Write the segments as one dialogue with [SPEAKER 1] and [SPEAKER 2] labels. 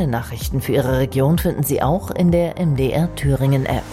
[SPEAKER 1] Aktuelle Nachrichten für Ihre Region finden Sie auch in der MDR Thüringen App.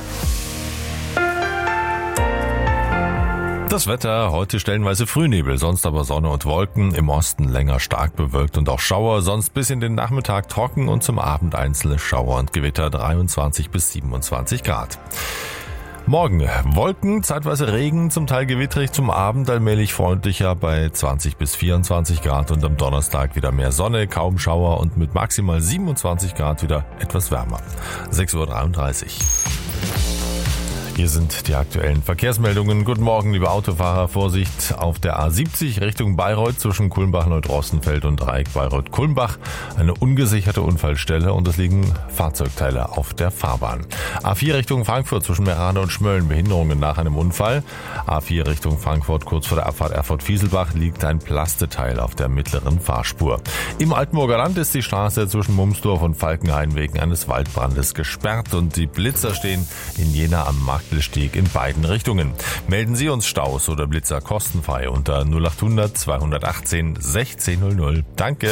[SPEAKER 2] Das Wetter, heute stellenweise Frühnebel, sonst aber Sonne und Wolken, im Osten länger stark bewölkt und auch Schauer, sonst bis in den Nachmittag trocken und zum Abend einzelne Schauer und Gewitter, 23 bis 27 Grad. Morgen Wolken, zeitweise Regen, zum Teil gewittrig, zum Abend allmählich freundlicher bei 20 bis 24 Grad und am Donnerstag wieder mehr Sonne, kaum Schauer und mit maximal 27 Grad wieder etwas wärmer. 6:33 Uhr. Hier sind die aktuellen Verkehrsmeldungen. Guten Morgen, liebe Autofahrer. Vorsicht auf der A70 Richtung Bayreuth zwischen Kulmbach-Neudrossenfeld und Dreieck Bayreuth-Kulmbach. Eine ungesicherte Unfallstelle und es liegen Fahrzeugteile auf der Fahrbahn. A4 Richtung Frankfurt zwischen Merane und Schmölln. Behinderungen nach einem Unfall. A4 Richtung Frankfurt kurz vor der Abfahrt Erfurt-Fieselbach liegt ein Plasteteil auf der mittleren Fahrspur. Im Altenburger Land ist die Straße zwischen Mumsdorf und Falkenhain wegen eines Waldbrandes gesperrt und die Blitzer stehen in Jena am Marktsteg in beiden Richtungen. Melden Sie uns Staus oder Blitzer kostenfrei unter 0800 218 1600. Danke.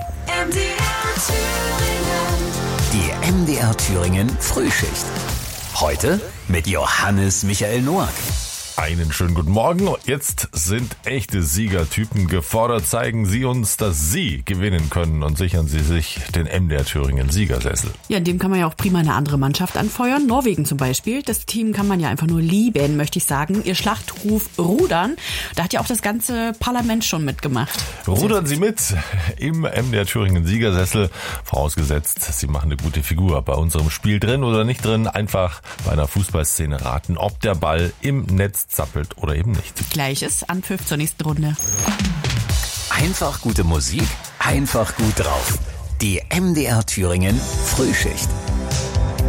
[SPEAKER 3] Die MDR Thüringen Frühschicht. Heute mit Johannes Michael Noack.
[SPEAKER 2] Einen schönen guten Morgen. Jetzt sind echte Siegertypen gefordert. Zeigen Sie uns, dass Sie gewinnen können und sichern Sie sich den MDR Thüringen Siegersessel.
[SPEAKER 4] Ja, in dem kann man ja auch prima eine andere Mannschaft anfeuern. Norwegen zum Beispiel. Das Team kann man ja einfach nur lieben, möchte ich sagen. Ihr Schlachtruf Rudern. Da hat ja auch das ganze Parlament schon mitgemacht.
[SPEAKER 2] Rudern Sie mit im MDR Thüringen Siegersessel. Vorausgesetzt, Sie machen eine gute Figur bei unserem Spiel drin oder nicht drin. Einfach bei einer Fußballszene raten, ob der Ball im Netz zappelt oder eben nicht.
[SPEAKER 4] Gleiches Anpfiff zur nächsten Runde.
[SPEAKER 3] Einfach gute Musik, einfach gut drauf. Die MDR Thüringen Frühschicht.